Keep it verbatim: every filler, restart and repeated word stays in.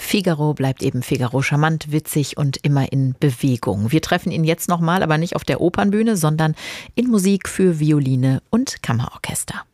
Figaro bleibt eben Figaro, charmant, witzig und immer in Bewegung. Wir treffen ihn jetzt nochmal, aber nicht auf der Opernbühne, sondern in Musik für Violine und Kammerorchester.